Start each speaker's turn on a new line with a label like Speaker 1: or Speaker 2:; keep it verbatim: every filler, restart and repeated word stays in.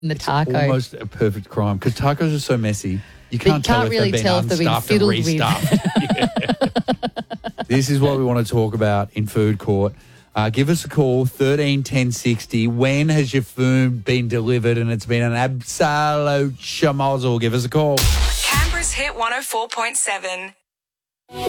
Speaker 1: in the
Speaker 2: It's
Speaker 1: taco.
Speaker 2: almost a perfect crime because tacos are so messy. You
Speaker 1: But you
Speaker 2: can't, tell
Speaker 1: can't
Speaker 2: if
Speaker 1: really
Speaker 2: they've been
Speaker 1: tell if they've been
Speaker 2: unstuffed and
Speaker 1: fiddled with.
Speaker 2: restuffed. This is what we want to talk about in Food Court. Uh, give us a call, thirteen ten sixty. When has your food been delivered and it's been an absolute schmozzle? Give us a call.
Speaker 3: Canberra's Hit one oh four point seven.